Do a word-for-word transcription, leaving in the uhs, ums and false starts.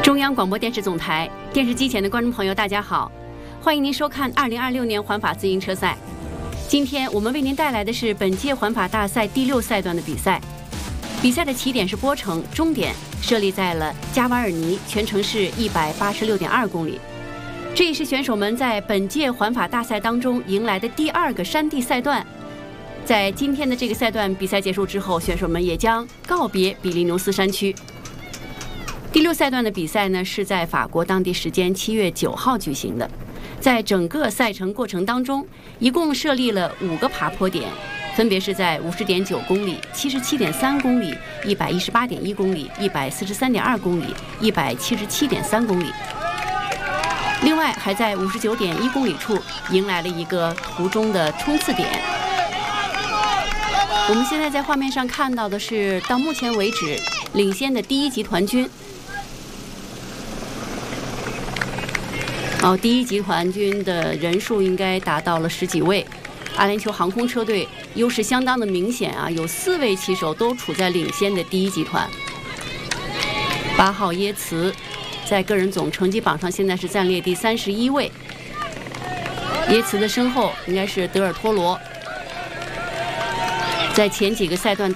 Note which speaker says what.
Speaker 1: 中央广播电视总台电视机前的观众朋友，大家好，欢迎您收看二零二六年环法自行车赛。今天我们为您带来的是本届环法大赛第六赛段的比赛。比赛的起点是波城，终点设立在了加瓦尔尼，全程是一百八十六点二公里。这也是选手们在本届环法大赛当中迎来的第二个山地赛段。在今天的这个赛段比赛结束之后，选手们也将告别比利牛斯山区。第六赛段的比赛呢，是在法国当地时间七月九号举行的。在整个赛程过程当中，一共设立了五个爬坡点，分别是在五十点九公里、七十七点三公里、一百一十八点一公里、一百四十三点二公里、一百七十七点三公里。另外，还在五十九点一公里处迎来了一个途中的冲刺点。我们现在在画面上看到的是到目前为止领先的第一集团军。哦，第一集团军的人数应该达到了十几位。阿联酋航空车队优势相当的明显啊，有四位骑手都处在领先的第一集团。八号耶茨在个人总成绩榜上现在是暂列第三十一位。耶茨的身后应该是德尔托罗。在前几个赛段